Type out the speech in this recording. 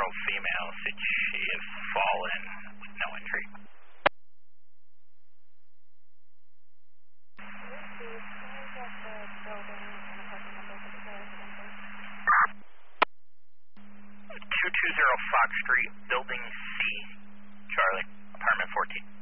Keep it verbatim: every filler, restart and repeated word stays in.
female, said she had fallen with no injury. two two zero Fox Street, Building C, Charlie, apartment fourteen.